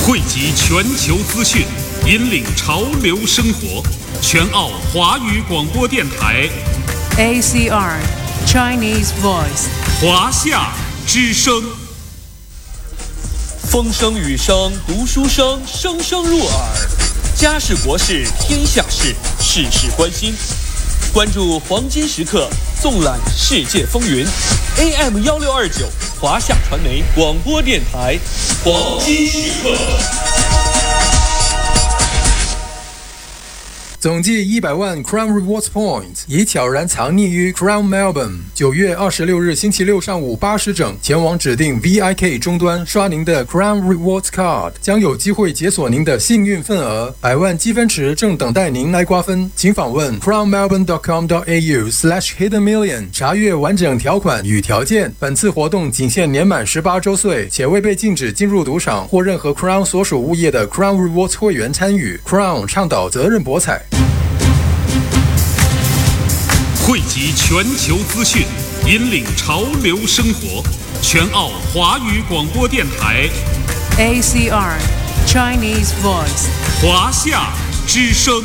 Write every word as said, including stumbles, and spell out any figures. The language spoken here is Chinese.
汇集全球资讯，引领潮流生活。全澳华语广播电台 A C R Chinese Voice 华夏之声。 风声雨声读书声，声声入耳。家事国事天下事，事事关心。关注黄金时刻，纵览世界风云。A M 幺六二九华夏传媒广播电台，黄金时刻。 总计一百万 Crown Rewards Points 已悄然藏匿于 Crown Melbourne。九月二十六日星期六上午八时整，前往指定 V I K 终端刷您的 Crown Rewards Card， 将有机会解锁您的幸运份额。百万积分池正等待您来瓜分，请访问 crown melbourne dot com dot a u slash hidden million 查阅完整条款与条件。本次活动仅限年满十八周岁，且未被禁止进入赌场或任何 Crown 所属物业的 Crown Rewards 会员参与。Crown 倡导责任博彩。 汇集全球资讯，引领潮流生活。全澳华语广播电台 A C R Chinese Voice 华夏之声。